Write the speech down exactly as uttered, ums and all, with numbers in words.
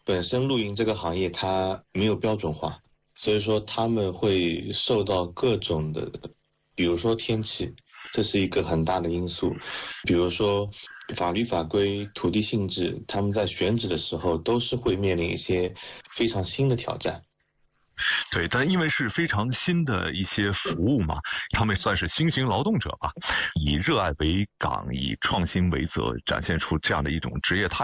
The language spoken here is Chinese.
本身露营这个行业它没有标准化，所以说他们会受到各种的，比如说天气，这是一个很大的因素，比如说法律法规、土地性质，他们在选址的时候都是会面临一些非常新的挑战。 对，但因为是非常新的一些服务嘛，他们算是新型劳动者吧，以热爱为岗，以创新为则，展现出这样的一种职业态度。